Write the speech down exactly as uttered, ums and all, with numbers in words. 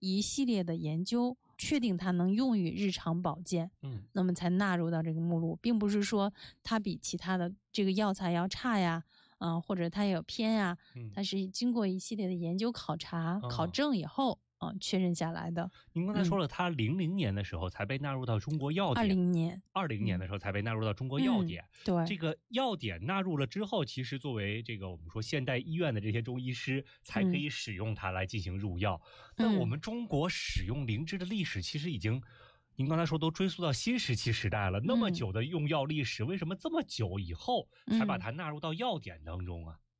一系列的研究，确定它能用于日常保健， 嗯， 那么才纳入到这个目录，并不是说它比其他的这个药材要差呀，啊、呃，或者它有偏呀，它是经过一系列的研究考察、 嗯、 考证以后啊、呃、确认下来的。 您刚才说了，它零零年的时候才被纳入到中国药典， 二零年， 二零年的时候才被纳入到中国药典。 嗯、对， 这个药典纳入了之后，其实作为这个我们说现代医院的这些中医师才可以使用它来进行入药。那、嗯、我们中国使用灵芝的历史其实已经，您刚才说都追溯到新石器时代了，那么久的用药历史，为什么这么久以后才把它纳入到药典当中啊？